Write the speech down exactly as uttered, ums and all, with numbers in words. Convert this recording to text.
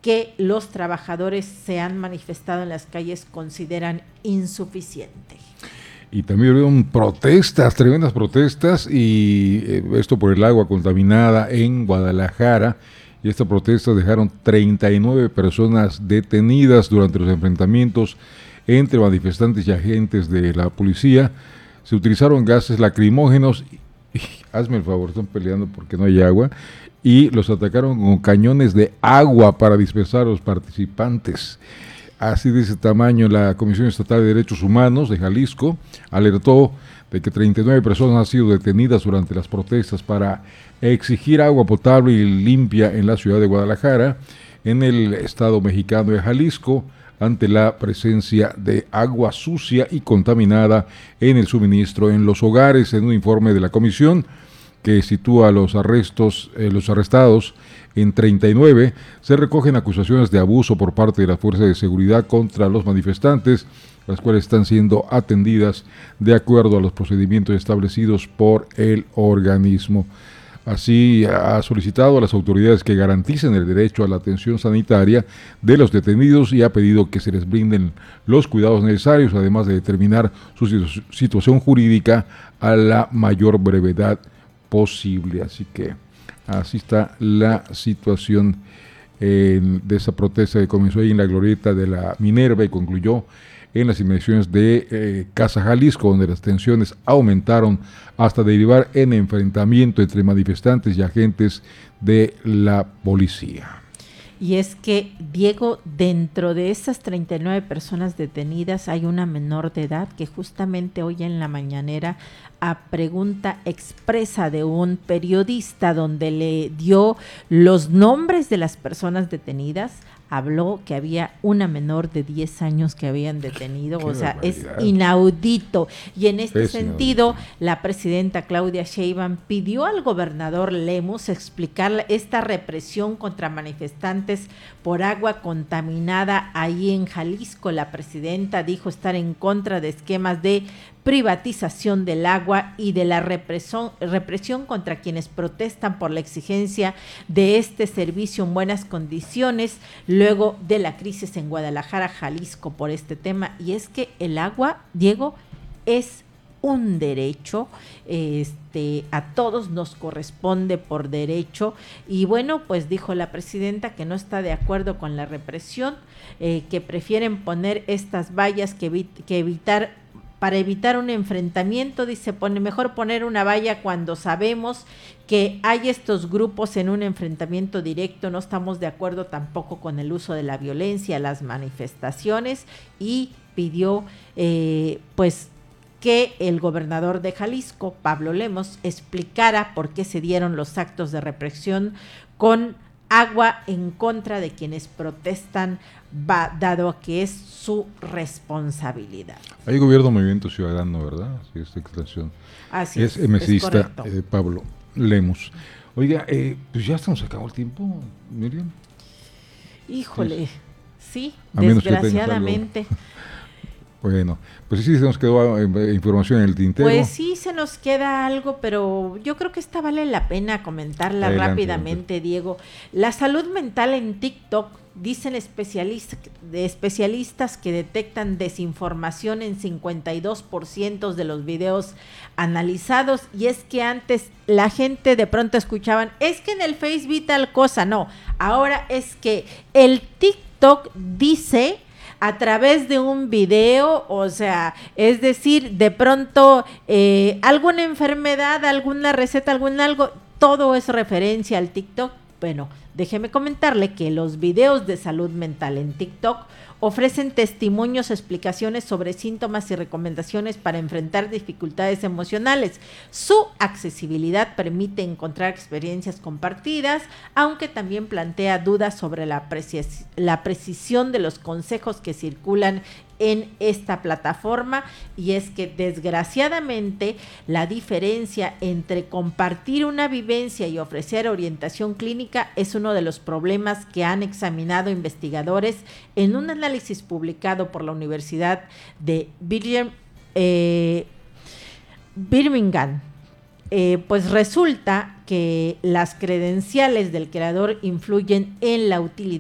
que los trabajadores se han manifestado en las calles consideran insuficiente. Y también hubieron protestas, tremendas protestas, y eh, esto por el agua contaminada en Guadalajara. Y estas protestas dejaron treinta y nueve personas detenidas durante los enfrentamientos entre manifestantes y agentes de la policía. Se utilizaron gases lacrimógenos, y, y, hazme el favor, están peleando porque no hay agua, y los atacaron con cañones de agua para dispersar a los participantes. Así de ese tamaño, la Comisión Estatal de Derechos Humanos de Jalisco alertó de que treinta y nueve personas han sido detenidas durante las protestas para exigir agua potable y limpia en la ciudad de Guadalajara, en el estado mexicano de Jalisco, ante la presencia de agua sucia y contaminada en el suministro en los hogares. En un informe de la comisión que sitúa los arrestos, eh, los arrestados en treinta y nueve, se recogen acusaciones de abuso por parte de la Fuerza de Seguridad contra los manifestantes, las cuales están siendo atendidas de acuerdo a los procedimientos establecidos por el organismo. Así ha solicitado a las autoridades que garanticen el derecho a la atención sanitaria de los detenidos y ha pedido que se les brinden los cuidados necesarios, además de determinar su situ- situación jurídica a la mayor brevedad posible. Así que así está la situación eh, de esa protesta que comenzó ahí en la glorieta de la Minerva y concluyó en las inmediaciones de eh, Casa Jalisco, donde las tensiones aumentaron hasta derivar en enfrentamiento entre manifestantes y agentes de la policía. Y es que, Diego, dentro de esas treinta y nueve personas detenidas hay una menor de edad que justamente hoy en la mañanera, a pregunta expresa de un periodista donde le dio los nombres de las personas detenidas, habló que había una menor de diez años que habían detenido. Qué o sea, barbaridad. Es inaudito. Y en este es sentido, inaudito. La presidenta Claudia Sheinbaum pidió al gobernador Lemus explicar esta represión contra manifestantes por agua contaminada ahí en Jalisco. La presidenta dijo estar en contra de esquemas de privatización del agua y de la represión, represión contra quienes protestan por la exigencia de este servicio en buenas condiciones luego de la crisis en Guadalajara, Jalisco, por este tema. Y es que el agua, Diego, es un derecho, este, a todos nos corresponde por derecho, y bueno, pues dijo la presidenta que no está de acuerdo con la represión, eh, que prefieren poner estas vallas que, evi- que evitar para evitar un enfrentamiento. Dice, pone mejor poner una valla cuando sabemos que hay estos grupos en un enfrentamiento directo. No estamos de acuerdo tampoco con el uso de la violencia, las manifestaciones, y pidió eh, pues que el gobernador de Jalisco, Pablo Lemus, explicara por qué se dieron los actos de represión con agua en contra de quienes protestan, va, dado que es su responsabilidad. Hay gobierno Movimiento Ciudadano, ¿verdad? Sí, esta extensión. Así es. Es emesista eh, Pablo Lemus. Oiga, eh, pues ya se nos acabó el tiempo, Miriam. Híjole, sí, sí desgraciadamente. Bueno, pues sí se nos quedó eh, información en el tintero. Pues sí se nos queda algo, pero yo creo que esta vale la pena comentarla adelante, rápidamente, adelante. Diego. La salud mental en TikTok, dicen especialistas, de especialistas que detectan desinformación en cincuenta y dos por ciento de los videos analizados, y es que antes la gente de pronto escuchaban, es que en el Face vi tal cosa, no, ahora es que el TikTok dice a través de un video, o sea, es decir, de pronto eh, alguna enfermedad, alguna receta, algún algo, todo es referencia al TikTok. Bueno, déjeme comentarle que los videos de salud mental en TikTok ofrecen testimonios, explicaciones sobre síntomas y recomendaciones para enfrentar dificultades emocionales. Su accesibilidad permite encontrar experiencias compartidas, aunque también plantea dudas sobre la, precis- la precisión de los consejos que circulan en esta plataforma, y es que desgraciadamente la diferencia entre compartir una vivencia y ofrecer orientación clínica es uno de los problemas que han examinado investigadores en un análisis publicado por la Universidad de Birmingham. Eh, Birmingham. Eh, pues resulta que las credenciales del creador influyen en la utilidad